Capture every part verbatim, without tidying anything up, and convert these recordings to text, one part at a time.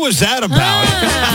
was that about?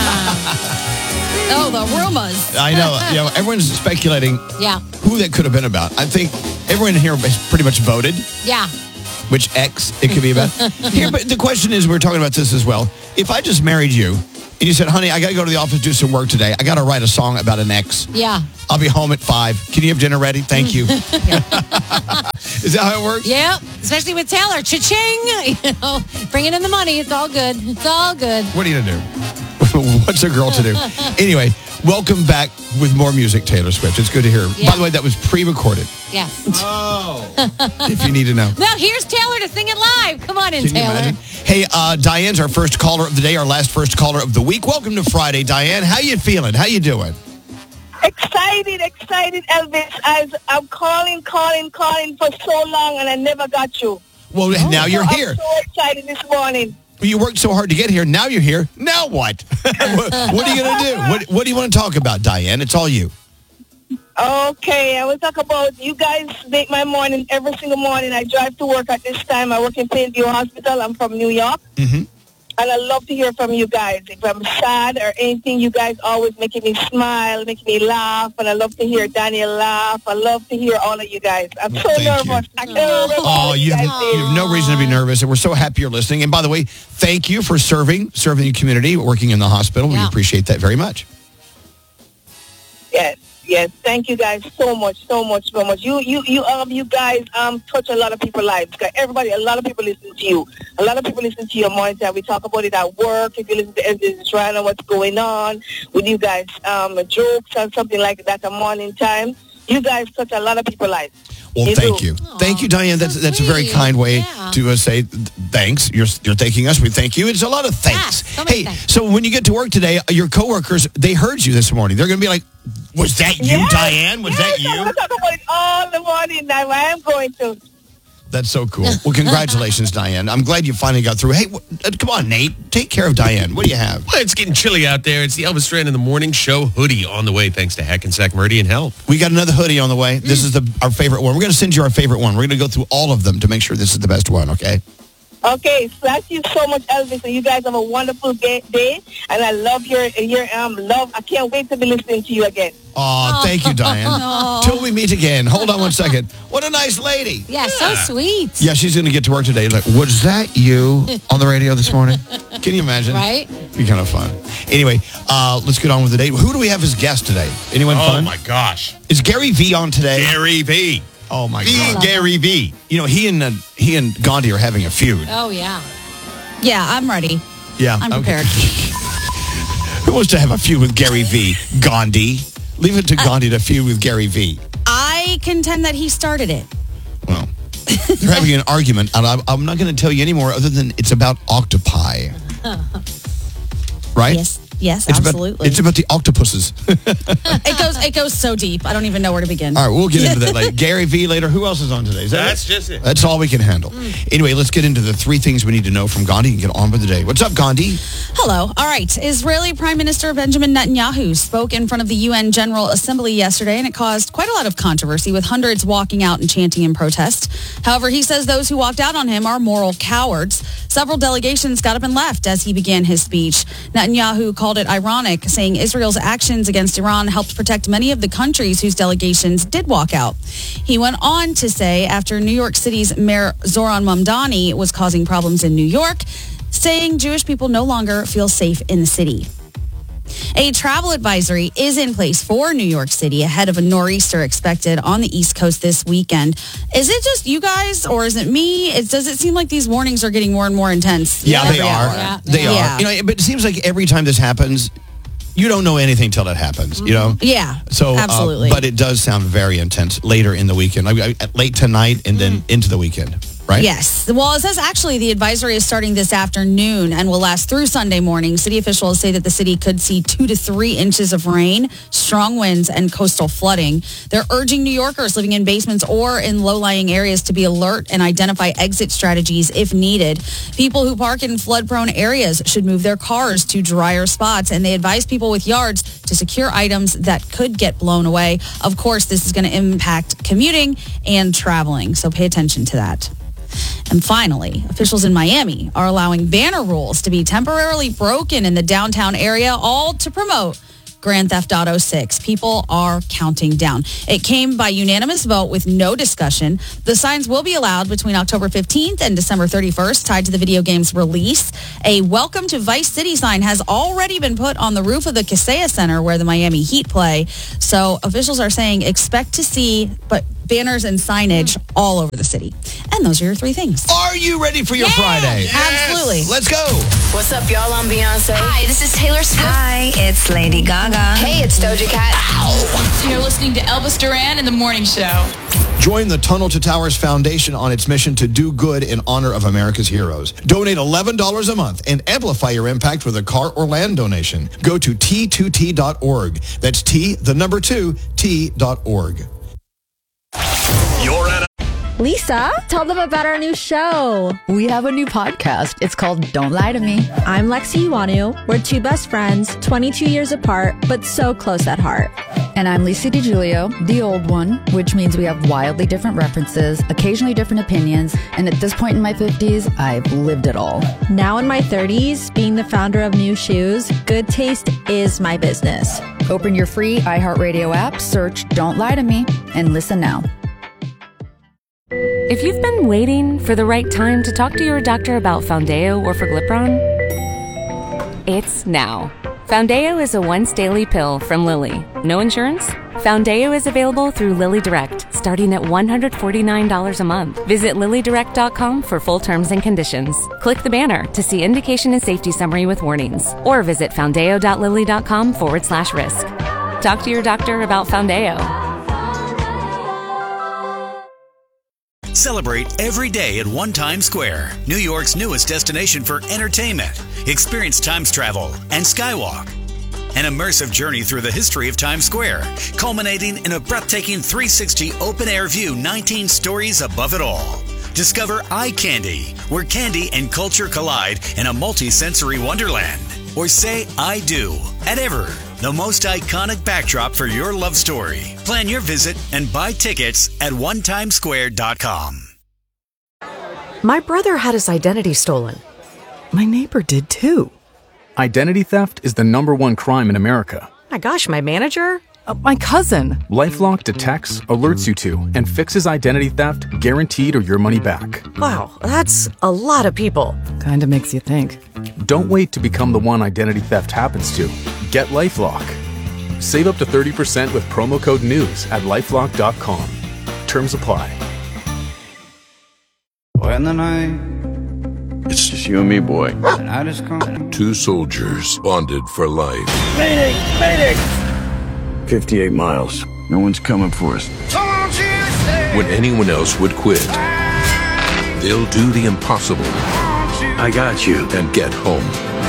Oh, the rumors. I know. You know, everyone's speculating Yeah. who that could have been about. I think everyone here has pretty much voted Yeah. which ex it could be about. Here, but the question is, we're talking about this as well. If I just married you and you said, honey, I got to go to the office, do some work today. I got to write a song about an ex. Yeah. I'll be home at five. Can you have dinner ready? Thank you. Is that how it works? Yeah. Especially with Taylor. Cha-ching. You know, bringing in the money. It's all good. It's all good. What are you going to do? What's a girl to do? Anyway, welcome back with more music, Taylor Swift. It's good to hear. Yeah. By the way, that was pre-recorded, Yes. Oh. if you need to know. Now here's Taylor to sing it live. Come on in, Can you Taylor. imagine? Hey, uh, Diane's our first caller of the day, our last first caller of the week. Welcome to Friday, Diane. How you feeling? How you doing? Excited, excited, Elvis. As I'm calling, calling, calling for so long, and I never got you. Well, now you're So here. I'm so excited this morning. You worked so hard to get here. Now you're here. Now what? what, what are you going to do? What, what do you want to talk about, Diane? It's all you. Okay, I will talk about you guys make my morning every single morning. I drive to work at this time. I work in Plainview Hospital. I'm from New York. Mm-hmm. And I love to hear from you guys. If I'm sad or anything, you guys always making me smile, making me laugh. And I love to hear Daniel laugh. I love to hear all of you guys. I'm so Thank nervous. you. I can't remember Oh, all you have, guys you have no reason to be nervous, and we're so happy you're listening. And by the way, thank you for serving, serving the community, working in the hospital. We Yeah. appreciate that very much. Yes, yes. Thank you guys so much, so much, so much. You, you, you, um, you guys, um, touch a lot of people's lives. Everybody, a lot of people listen to you. A lot of people listen to your morning time. We talk about it at work. If you listen to Elvis Ryan, what's going on with you guys, um, jokes and something like that at morning time. You guys touch a lot of people's lives. Well, You thank do. you. Aw, thank you, Diane. That's so that's a very sweet. kind way Yeah. to uh, say th- thanks. You're you're thanking us. We thank you. It's a lot of thanks. so many hey, thanks. so when you get to work today, your coworkers, they heard you this morning. They're going to be like, was that you, Yes, Diane? Was yes, that I'm you? going to talk about it all the morning now. I am going to. That's so cool. Well, congratulations, Diane. I'm glad you finally got through. Hey, w- uh, come on, Nate. Take care of Diane. What do you have? Well, it's getting chilly out there. It's the Elvis Duran in the Morning Show hoodie on the way, thanks to Hackensack Meridian Health. We got another hoodie on the way. This is the our favorite one. We're going to send you our favorite one. We're going to go through all of them to make sure this is the best one, okay? Okay, so thank you so much, Elvis, and you guys have a wonderful ga- day, and I love your your um love. I can't wait to be listening to you again. Aw, thank you, Diane. Till we meet again. Hold on one second. What a nice lady. Yeah, so sweet. Yeah, she's going to get to work today. Like, was that you on the radio this morning? Can you imagine? Right? Be kind of fun. Anyway, uh, let's get on with the day. Who do we have as guest today? Anyone Oh, fun? my gosh. Is Gary V on today? Gary V. Oh, my The God. Gary V. You know, he and uh, he and Gandhi are having a feud. Oh, yeah. Yeah, I'm ready. Yeah. I'm okay. prepared. Who wants to have a feud with Gary V? Gandhi. Leave it to Gandhi to feud with Gary V. I contend that he started it. Well, they're having an argument, and I'm, I'm not going to tell you anymore other than it's about octopi. Right? Yes, yes, It's absolutely. About, it's about the octopuses. it goes it goes so deep. I don't even know where to begin. All right, we'll get into that later. Gary V later. Who else is on today? Is that That's it? just it. That's all we can handle. Anyway, let's get into the three things we need to know from Gandhi and get on with the day. What's up, Gandhi? Hello. All right. Israeli Prime Minister Benjamin Netanyahu spoke in front of the U N General Assembly yesterday, and it caused quite a lot of controversy with hundreds walking out and chanting in protest. However, he says those who walked out on him are moral cowards. Several delegations got up and left as he began his speech. Netanyahu called it ironic, saying Israel's actions against Iran helped protect many of the countries whose delegations did walk out. He went on to say after New York City's Mayor Zoran Mamdani was causing problems in New York, saying Jewish people no longer feel safe in the city. A travel advisory is in place for New York City ahead of a nor'easter expected on the East Coast this weekend. Is it just you guys or is it me? It, does it seem like these warnings are getting more and more intense? Yeah, they every are. hour? Yeah. They are. Yeah. You know, but it seems like every time this happens, you don't know anything till it happens. You know. Yeah, So, uh, absolutely. but it does sound very intense later in the weekend, like uh, late tonight and then into the weekend, right? Yes. Well, it says actually the advisory is starting this afternoon and will last through Sunday morning. City officials say that the city could see two to three inches of rain, strong winds, and coastal flooding. They're urging New Yorkers living in basements or in low-lying areas to be alert and identify exit strategies if needed. People who park in flood-prone areas should move their cars to drier spots, and they advise people with yards to secure items that could get blown away. Of course, this is going to impact commuting and traveling, so pay attention to that. And finally, officials in Miami are allowing banner rules to be temporarily broken in the downtown area, all to promote Grand Theft Auto six. People are counting down. It came by unanimous vote with no discussion. The signs will be allowed between October fifteenth and December thirty-first, tied to the video game's release. A Welcome to Vice City sign has already been put on the roof of the Kaseya Center where the Miami Heat play. So officials are saying expect to see but banners and signage all over the city. And those are your three things. Are you ready for your Yeah, Friday? Absolutely. Let's go. What's up, y'all? I'm Beyonce. Hi, this is Taylor Swift. Hi, it's Lady Gaga. Hey, it's Doja Cat. You're listening to Elvis Duran in the Morning Show. Join the Tunnel to Towers Foundation on its mission to do good in honor of America's heroes. Donate eleven dollars a month and amplify your impact with a car or land donation. Go to T two T dot org. That's T, the number two, T dot org. You're at Lisa, tell them about our new show. We have a new podcast. It's called Don't Lie to Me. I'm Lexi Iwanu. We're two best friends, twenty-two years apart, but so close at heart. And I'm Lisa DiGiulio, the old one, which means we have wildly different references, occasionally different opinions, and at this point in my fifties, I've lived it all. Now in my thirties, being the founder of New Shoes, good taste is my business. Open your free iHeartRadio app, search Don't Lie to Me, and listen now. If you've been waiting for the right time to talk to your doctor about Foundayo or Forglipron, it's now. Foundayo is a once-daily pill from Lilly. No insurance? Foundayo is available through Lilly Direct, starting at one hundred forty-nine dollars a month. Visit lilly direct dot com for full terms and conditions. Click the banner to see indication and safety summary with warnings. Or visit foundayo dot lilly dot com forward slash risk. Talk to your doctor about Foundayo. Celebrate every day at One Times Square, New York's newest destination for entertainment. Experience Times Travel and Skywalk, an immersive journey through the history of Times Square, culminating in a breathtaking three sixty open-air view, nineteen stories above it all. Discover Eye Candy, where candy and culture collide in a multi-sensory wonderland. Or say I do at Ever, the most iconic backdrop for your love story. Plan your visit and buy tickets at one times square dot com. My brother had his identity stolen. My neighbor did too. Identity theft is the number one crime in America. My gosh, my manager? Uh, my cousin. LifeLock detects, alerts you to, and fixes identity theft guaranteed or your money back. Wow, that's a lot of people. Kinda makes you think. Don't wait to become the one identity theft happens to. Get LifeLock. Save up to thirty percent with promo code NEWS at lifelock dot com. Terms apply. When the night, it's just you and me, boy. The night is coming. Two soldiers bonded for life. Mayday! Mayday! fifty-eight miles. No one's coming for us. When anyone else would quit, they'll do the impossible. I got you. And get home.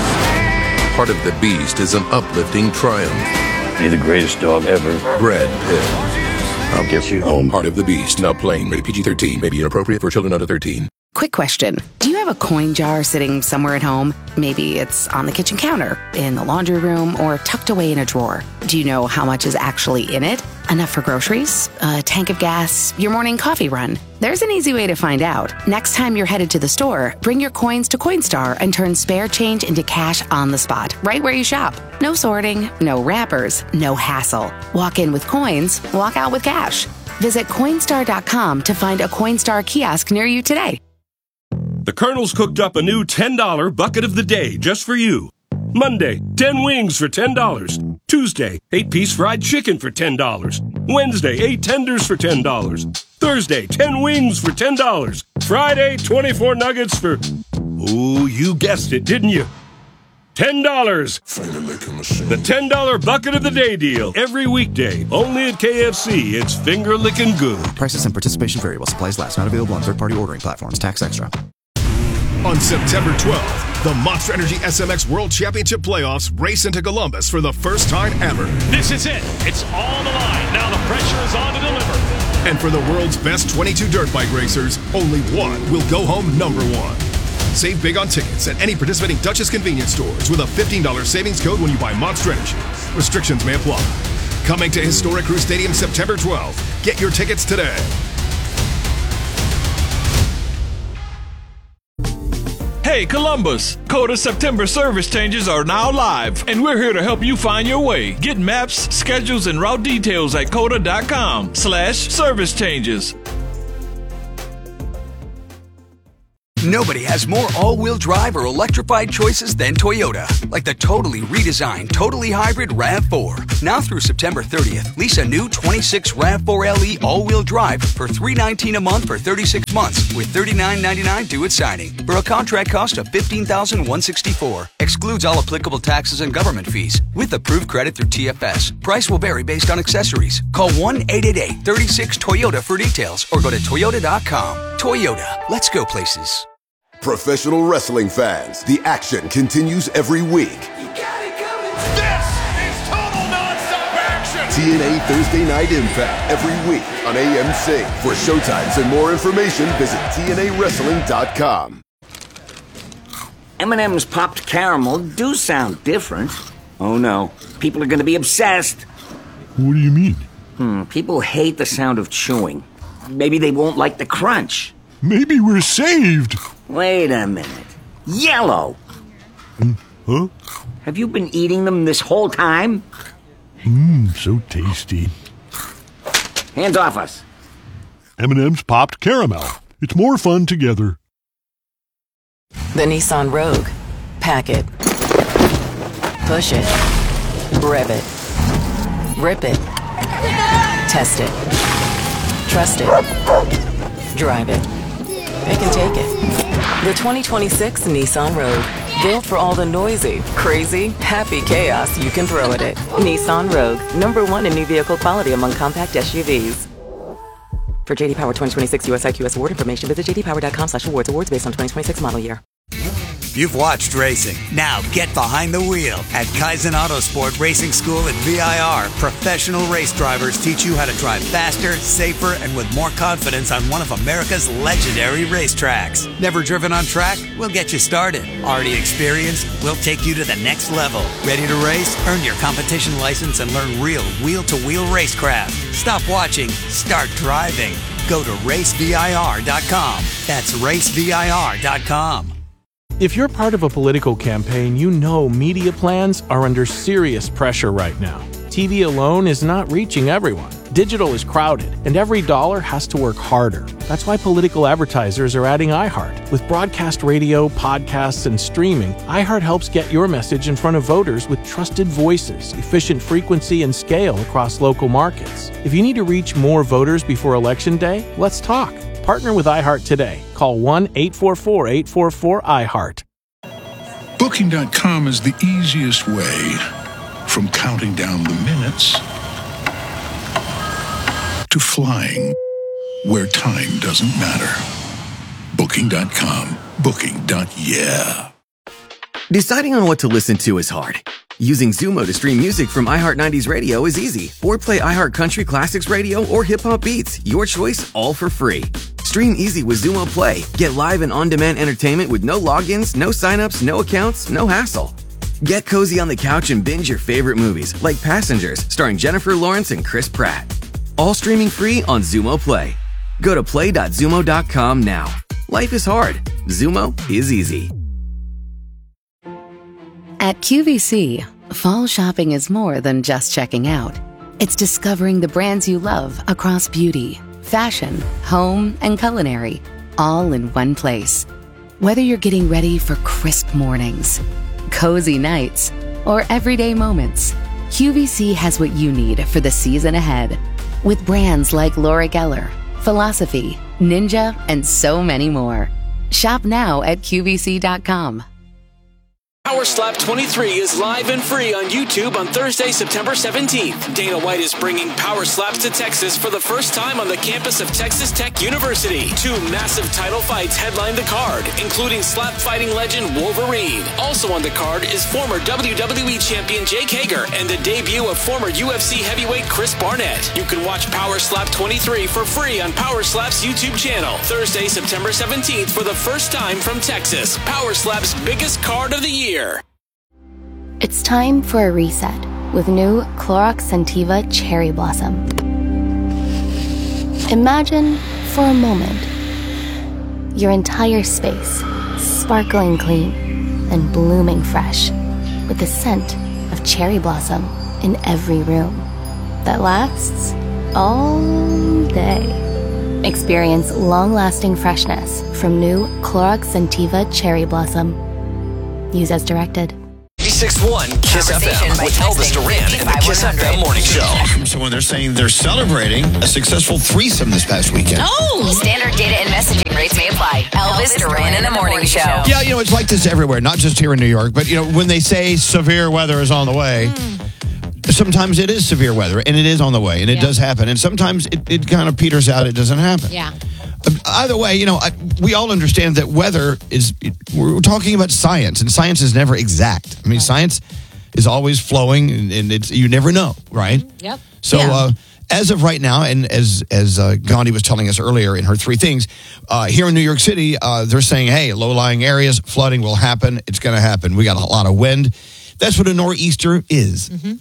Heart of the Beast is an uplifting triumph. You're the greatest dog ever. Brad Pitt. I'll get you home. Heart of the Beast, now playing. Rated P G thirteen. May be inappropriate for children under thirteen. Quick question. Do you have a coin jar sitting somewhere at home? Maybe it's on the kitchen counter, in the laundry room, or tucked away in a drawer. Do you know how much is actually in it? Enough for groceries? A tank of gas? Your morning coffee run? There's an easy way to find out. Next time you're headed to the store, bring your coins to Coinstar and turn spare change into cash on the spot, right where you shop. No sorting, no wrappers, no hassle. Walk in with coins, walk out with cash. Visit Coinstar dot com to find a Coinstar kiosk near you today. The Colonel's cooked up a new ten dollar bucket of the day just for you. Monday, ten wings for ten dollars. Tuesday, eight piece fried chicken for ten dollars. Wednesday, eight tenders for ten dollars. Thursday, ten wings for ten dollars. Friday, twenty-four nuggets for... Ooh, you guessed it, didn't you? ten dollars. The ten dollar bucket of the day deal. Every weekday, only at K F C. It's finger-licking good. Prices and participation vary while supplies last. Not available on third-party ordering platforms. Tax extra. On September twelfth, the Monster Energy S M X World Championship Playoffs race into Columbus for the first time ever. This is it. It's all the line. Now the pressure is on to deliver. And for the world's best twenty-two dirt bike racers, only one will go home number one. Save big on tickets at any participating Duchess convenience stores with a fifteen dollar savings code when you buy Monster Energy. Restrictions may apply. Coming to Historic Crew Stadium September twelfth. Get your tickets today. Hey, Columbus! Coda September service changes are now live, and we're here to help you find your way. Get maps, schedules, and route details at coda.com slash service changes. Nobody has more all-wheel drive or electrified choices than Toyota. Like the totally redesigned, totally hybrid RAV four. Now through September thirtieth, lease a new twenty-six RAV four L E all-wheel drive for three hundred nineteen dollars a month for thirty-six months with thirty-nine ninety-nine due at signing. For a contract cost of fifteen thousand one hundred sixty-four dollars. Excludes all applicable taxes and government fees. With approved credit through T F S. Price will vary based on accessories. Call one eight eight eight, three six, Toyota for details or go to toyota dot com. Toyota. Let's go places. Professional wrestling fans, the action continues every week. This is total nonstop action. T N A Thursday Night Impact every week on A M C. For showtimes and more information, visit T N A wrestling dot com. M and M's popped caramel do sound different. Oh no, people are going to be obsessed. What do you mean? Hmm, people hate the sound of chewing. Maybe they won't like the crunch. Maybe we're saved. Wait a minute. Yellow! Mm, huh? Have you been eating them this whole time? Mmm, so tasty. Hands off us. M and M's popped caramel. It's more fun together. The Nissan Rogue. Pack it. Push it. Rev it. Rip it. Test it. Trust it. Drive it. They can take it. The twenty twenty-six Nissan Rogue. Built for all the noisy, crazy, happy chaos you can throw at it. Nissan Rogue. Number one in new vehicle quality among compact S U Vs. For J D Power twenty twenty-six U S I Q S award information, visit j d power dot com slash awards. Awards based on twenty twenty-six model year. You've watched racing. Now get behind the wheel at Kaizen Autosport Racing School at V I R. Professional race drivers teach you how to drive faster, safer, and with more confidence on one of America's legendary racetracks. Never driven on track? We'll get you started. Already experienced? We'll take you to the next level. Ready to race? Earn your competition license and learn real wheel-to-wheel racecraft. Stop watching. Start driving. Go to race V I R dot com. That's race V I R dot com. If you're part of a political campaign, you know media plans are under serious pressure right now. T V alone is not reaching everyone. Digital is crowded, and every dollar has to work harder. That's why political advertisers are adding iHeart. With broadcast radio, podcasts, and streaming, iHeart helps get your message in front of voters with trusted voices, efficient frequency, and scale across local markets. If you need to reach more voters before Election Day, let's talk. Partner with iHeart today. Call one eight four four, eight four four, I heart. Booking dot com is the easiest way from counting down the minutes to flying where time doesn't matter. Booking dot com. Booking. Yeah. Deciding on what to listen to is hard. Using Zumo to stream music from iHeart nineties Radio is easy. Or play iHeart Country Classics Radio or Hip Hop Beats. Your choice, all for free. Stream easy with Zumo Play. Get live and on-demand entertainment with no logins, no signups, no accounts, no hassle. Get cozy on the couch and binge your favorite movies like Passengers, starring Jennifer Lawrence and Chris Pratt. All streaming free on Zumo Play. Go to play dot zumo dot com now. Life is hard. Zumo is easy. At Q V C, fall shopping is more than just checking out. It's discovering the brands you love across beauty, fashion, home, and culinary, all in one place. Whether you're getting ready for crisp mornings, cozy nights, or everyday moments, Q V C has what you need for the season ahead. With brands like Laura Geller, Philosophy, Ninja, and so many more. Shop now at Q V C dot com. Power Slap twenty-three is live and free on YouTube on Thursday, September seventeenth. Dana White is bringing Power Slaps to Texas for the first time on the campus of Texas Tech University. Two massive title fights headline the card, including slap fighting legend Wolverine. Also on the card is former W W E champion Jake Hager and the debut of former U F C heavyweight Chris Barnett. You can watch Power Slap twenty-three for free on Power Slap's YouTube channel. Thursday, September seventeenth for the first time from Texas. Power Slap's biggest card of the year. It's time for a reset with new Clorox Scentiva Cherry Blossom. Imagine, for a moment, your entire space sparkling clean, and blooming fresh, with the scent of cherry blossom in every room that lasts all day. Experience long-lasting freshness from new Clorox Scentiva Cherry Blossom. Use as directed. six one Kiss F M with Elvis Duran and the Kiss F M Morning Show. From someone, they're saying they're celebrating a successful threesome this past weekend. Oh! Standard data and messaging rates may apply. Elvis Duran and the Morning Show. Yeah, you know, it's like this everywhere, not just here in New York, but, you know, when they say severe weather is on the way, mm. sometimes it is severe weather, and it is on the way, and it yeah. does happen. And sometimes it, it kind of peters out, it doesn't happen. Yeah. Either way, you know, I, we all understand that weather is, we're talking about science, and science is never exact. I mean, right. science is always flowing, and, and it's you never know, right? Yep. So, yeah. uh, as of right now, and as as uh, Gandhi was telling us earlier in her three things, uh, here in New York City, uh, they're saying, hey, low-lying areas, flooding will happen. It's going to happen. We got a lot of wind. That's what a nor'easter is. Mm-hmm.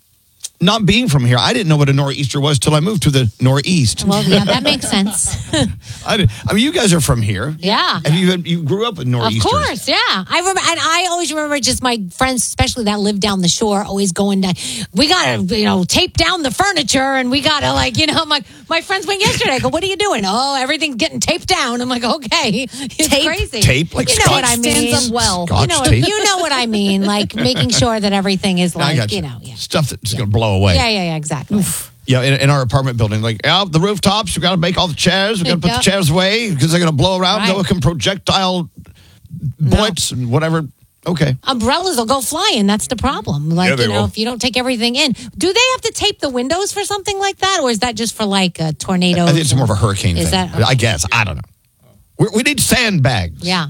Not being from here, I didn't know what a nor'easter was till I moved to the Northeast. Well, yeah, that makes sense. I, did, I mean, you guys are from here. Yeah. And you you grew up with nor'easters. Of course, yeah. I remember, and I always remember just my friends, especially that live down the shore, always going down. We gotta, you know, tape down the furniture, and we gotta, like, you know, my my friends went yesterday. I go, what are you doing? Oh, everything's getting taped down. I'm like, okay, it's tape, crazy. Tape, like you know Scotch what I mean? Stands up well. You know, tape. you know what I mean? Like making sure that everything is like, I got you. you know, yeah. stuff that's yeah. gonna blow away. Yeah, yeah, yeah, exactly. Yeah, in, in our apartment building, like, yeah, the rooftops, we got to make all the chairs. We got to put Yep. the chairs away because they're going to blow around. Right. They can projectile bullets and whatever. Okay. Umbrellas will go flying. That's the problem. Like, Yeah, they you know, will. if you don't take everything in. Do they have to tape the windows for something like that? Or is that just for like a tornado? I think it's more of a hurricane Is thing. that- I guess. I don't know. We're, we need sandbags. Yeah.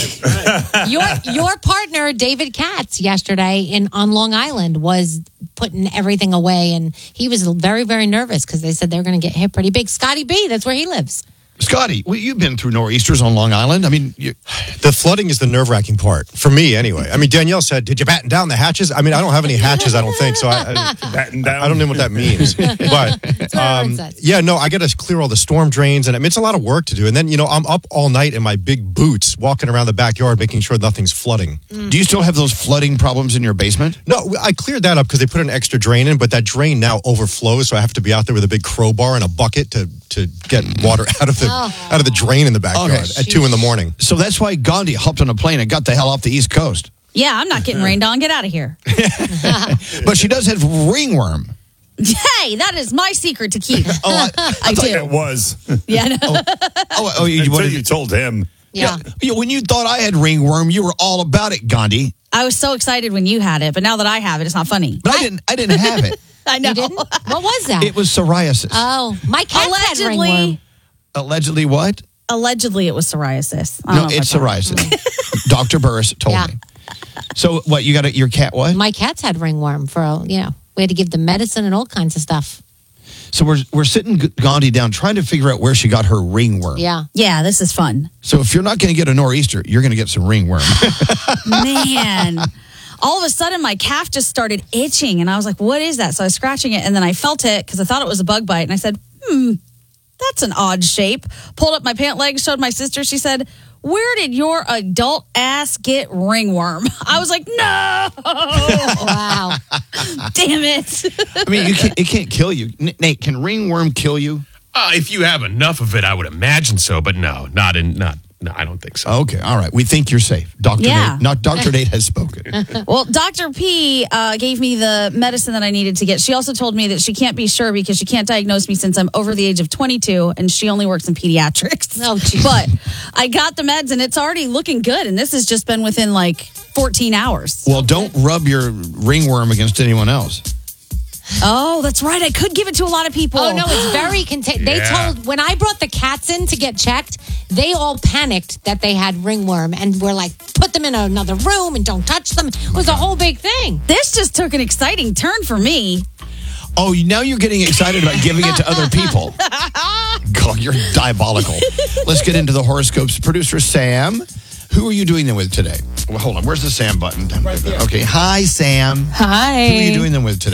your your partner, David Katz, yesterday in on Long Island was putting everything away, and he was very, very nervous because they said they were going to get hit pretty big. Scotty B, that's where he lives. Scotty, well, you've been through nor'easters on Long Island. I mean, you, the flooding is the nerve-wracking part for me, anyway. I mean, Danielle said, "Did you batten down the hatches?" I mean, I don't have any hatches. I don't think so. I, I, batten down. I don't know what that means, but um, yeah, no, I got to clear all the storm drains, and I mean, it's a lot of work to do. And then, you know, I'm up all night in my big boots, walking around the backyard, making sure nothing's flooding. Mm. Do you still have those flooding problems in your basement? No, I cleared that up because they put an extra drain in, but that drain now overflows, so I have to be out there with a big crowbar and a bucket to to get water out of the Oh. out of the drain in the backyard Okay. at two in the morning. So that's why Gandhi hopped on a plane and got the hell off the East Coast. Yeah, I'm not getting rained on. Get out of here. But she does have ringworm. Hey, that is my secret to keep. Oh, I, I, I thought do. it was. Yeah, no. Oh, oh, oh you, what did you told him. Yeah. Yeah, when you thought I had ringworm, you were all about it, Gandhi. I was so excited when you had it, but now that I have it, it's not funny. But I didn't. I didn't have it. I know. You didn't? What was that? It was psoriasis. Oh, my cat had Allegedly. ringworm. Allegedly, what? Allegedly, it was psoriasis. I don't No, know it's about that. psoriasis. Doctor Burris told Yeah. me. So what? You got a, your cat? What? My cats had ringworm for, a- you know, we had to give them medicine and all kinds of stuff. So we're we're sitting Gandhi down trying to figure out where she got her ringworm. Yeah. Yeah, this is fun. So if you're not going to get a nor'easter, you're going to get some ringworm. Man. All of a sudden, my calf just started itching, and I was like, what is that? So I was scratching it, and then I felt it because I thought it was a bug bite, and I said, hmm, that's an odd shape. Pulled up my pant leg, showed my sister. She said, where did your adult ass get ringworm? I was like, no. Wow. Damn it. I mean, you can't, it can't kill you. N- Nate, can ringworm kill you? Uh, if you have enough of it, I would imagine so, but no, not in, not, no, I don't think so. Okay, all right. We think you're safe. Doctor Yeah. Nate, not Doctor Nate has spoken. Well, Doctor P uh, gave me the medicine that I needed to get. She also told me that she can't be sure because she can't diagnose me since I'm over the age of twenty-two and she only works in pediatrics. Oh, geez. But I got the meds and it's already looking good. And this has just been within like fourteen hours. Well, don't rub your ringworm against anyone else. Oh, that's right. I could give it to a lot of people. Oh, no, it's very contagious. They Yeah. told, when I brought the cats in to get checked, they all panicked that they had ringworm and were like, put them in another room and don't touch them. It was a whole big thing. This just took an exciting turn for me. Oh, now you're getting excited about giving it to other people. God, you're diabolical. Let's get into the horoscopes. Producer Sam, who are you doing them with today? Well, hold on. Where's the Sam button? Right there. Okay. Hi, Sam. Hi. Who are you doing them with today?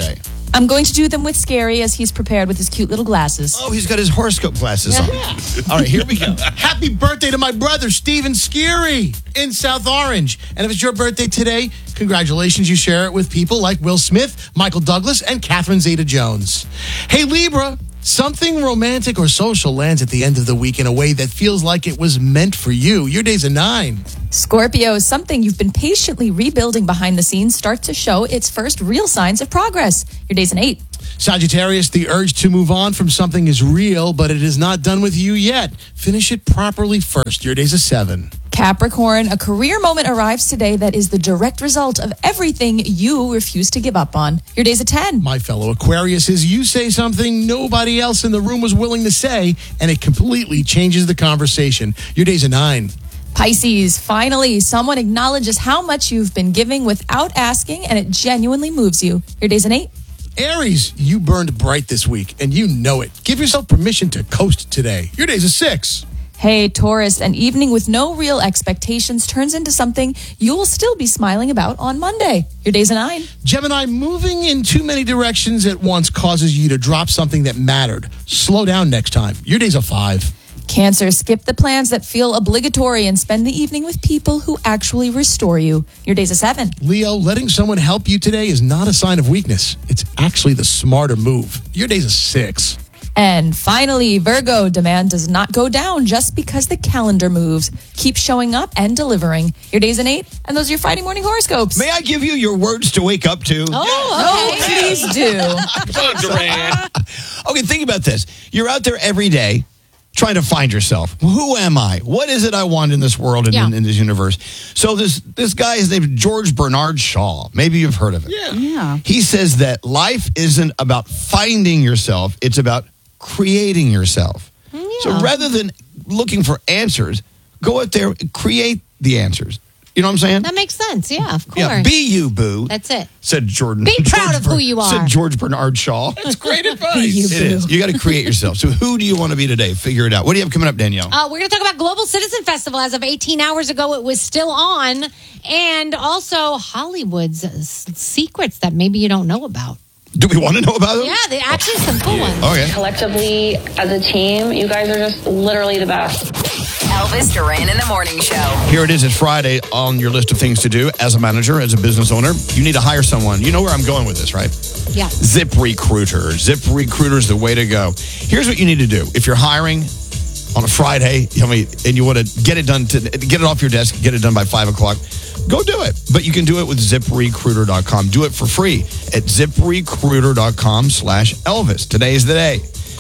I'm going to do them with Scary as he's prepared with his cute little glasses. Oh, he's got his horoscope glasses on. All right, here we go. Happy birthday to my brother, Steven Scary, in South Orange. And if it's your birthday today, congratulations. You share it with people like Will Smith, Michael Douglas, and Catherine Zeta-Jones. Hey, Libra. Something romantic or social lands at the end of the week in a way that feels like it was meant for you. Your day's a nine. Scorpio, something you've been patiently rebuilding behind the scenes starts to show its first real signs of progress. Your day's an eight. Sagittarius, the urge to move on from something is real, but it is not done with you yet. Finish it properly first. Your day's a seven. Capricorn, a career moment arrives today that is the direct result of everything you refuse to give up on. Your day's a ten. My fellow Aquarius, is you say something nobody else in the room was willing to say, and it completely changes the conversation. Your day's a nine. Pisces, finally, someone acknowledges how much you've been giving without asking, and it genuinely moves you. Your day's an eight. Aries, you burned bright this week, and you know it. Give yourself permission to coast today. Your day's a six. Hey, Taurus, an evening with no real expectations turns into something you'll still be smiling about on Monday. Your day's a nine. Gemini, moving in too many directions at once causes you to drop something that mattered. Slow down next time. Your day's a five. Cancer, skip the plans that feel obligatory and spend the evening with people who actually restore you. Your day's a seven. Leo, letting someone help you today is not a sign of weakness. It's actually the smarter move. Your day's a six. And finally, Virgo, demand does not go down just because the calendar moves. Keep showing up and delivering. Your day's an eight, and those are your Friday morning horoscopes. May I give you your words to wake up to? Oh, okay. Please do. Come on, Duran. Okay, think about this. You're out there every day trying to find yourself. Who am I? What is it I want in this world and Yeah. in, in this universe? So this this guy is named George Bernard Shaw. Maybe you've heard of it. Yeah. Yeah. He says that life isn't about finding yourself, it's about creating yourself. So rather than looking for answers, go out there and create the answers. You know what I'm saying? That makes sense. Yeah, of course. Yeah, be you, boo. That's it. Said Jordan. Be proud George of who you are. Said George Bernard Shaw. That's great advice. You, It is. You got to create yourself. So who do you want to be today? Figure it out. What do you have coming up, Danielle? Uh, we're going to talk about Global Citizen Festival. As of eighteen hours ago, it was still on. And also Hollywood's uh, s- secrets that maybe you don't know about. Do we want to know about them? Yeah, they actually some cool ones. Okay. Collectively, as a team, you guys are just literally the best. Elvis Duran in the Morning Show. Here it is. It's Friday on your list of things to do as a manager, as a business owner. You need to hire someone. You know where I'm going with this, right? Yeah. ZipRecruiter. ZipRecruiter is the way to go. Here's what you need to do. If you're hiring on a Friday, you know, and you want to get it done, to get it off your desk, get it done by five o'clock, go do it. But you can do it with zip recruiter dot com. Do it for free at zip recruiter dot com slash Elvis. Today is the day.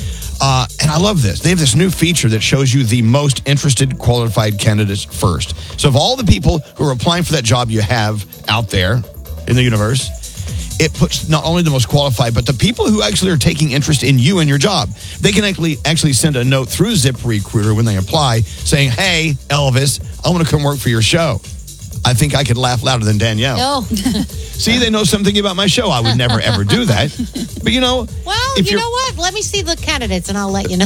Uh, and I love this. They have this new feature that shows you the most interested qualified candidates first. So of all the people who are applying for that job you have out there in the universe, it puts not only the most qualified, but the people who actually are taking interest in you and your job. They can actually actually send a note through ZipRecruiter when they apply saying, hey, Elvis, I want to come work for your show. I think I could laugh louder than Danielle. Oh. See, they know something about my show. I would never, ever do that. But, you know. Well, if you you're- know what? Let me see the candidates and I'll let you know.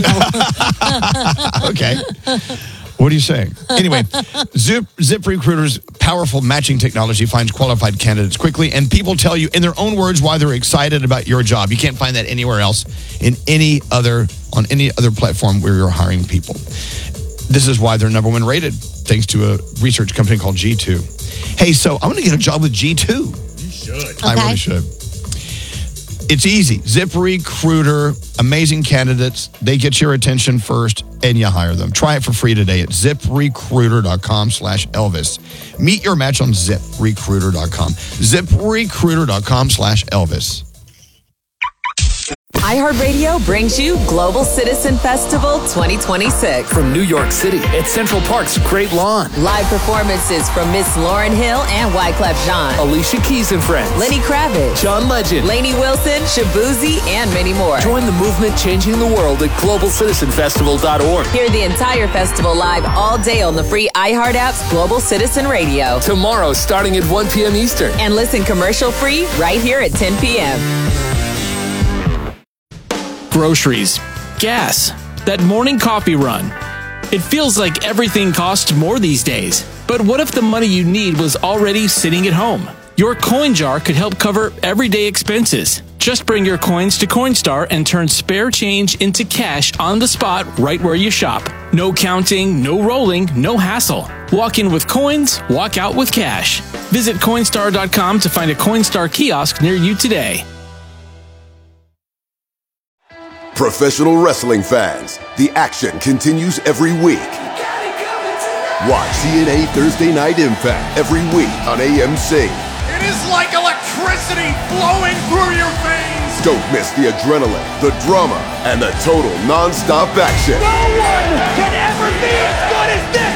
Okay. What are you saying? Anyway, Zip ZipRecruiter's powerful matching technology finds qualified candidates quickly, and people tell you in their own words why they're excited about your job. You can't find that anywhere else in any other on any other platform where you're hiring people. This is why they're number one rated, thanks to a research company called G two. Hey, so I'm going to get a job with G two. You should. I really should. It's easy. ZipRecruiter, amazing candidates. They get your attention first, and you hire them. Try it for free today at zip recruiter dot com slash Elvis. Meet your match on zip recruiter dot com. zip recruiter dot com slash Elvis. iHeartRadio brings you Global Citizen Festival twenty twenty-six. From New York City at Central Park's Great Lawn. Live performances from Miss Lauryn Hill and Wyclef Jean. Alicia Keys and Friends. Lenny Kravitz. John Legend. Lainey Wilson, Shabuzi, and many more. Join the movement changing the world at global citizen festival dot org. Hear the entire festival live all day on the free iHeart app's Global Citizen Radio. Tomorrow starting at one p.m. Eastern. And listen commercial free right here at ten p.m. Groceries, gas, that morning coffee run. It feels like everything costs more these days. But what if the money you need was already sitting at home? Your coin jar could help cover everyday expenses. Just bring your coins to Coinstar and turn spare change into cash on the spot right where you shop. No counting, no rolling, no hassle. Walk in with coins, walk out with cash. Visit Coinstar dot com to find a Coinstar kiosk near you today. Professional wrestling fans, the action continues every week. Watch T N A Thursday Night Impact every week on A M C. It is like electricity flowing through your veins. Don't miss the adrenaline, the drama, and the total non-stop action. No one can ever be as good as this.